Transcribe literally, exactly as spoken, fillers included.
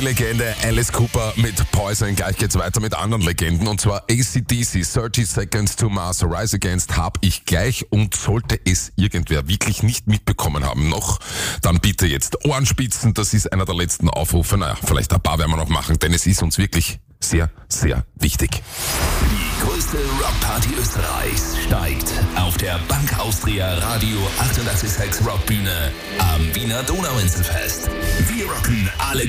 Legende Alice Cooper mit Poison. Gleich geht's weiter mit anderen Legenden, und zwar A C D C, thirty Seconds to Mars, Rise Against, hab ich gleich, und sollte es irgendwer wirklich nicht mitbekommen haben noch, dann bitte jetzt Ohrenspitzen, das ist einer der letzten Aufrufe. Naja, vielleicht ein paar werden wir noch machen, denn es ist uns wirklich sehr, sehr wichtig. Die größte Rockparty Österreichs steigt auf der Bank Austria Radio achtundachtzig Komma sechs Rockbühne am Wiener Donauinselfest. Wir rocken alle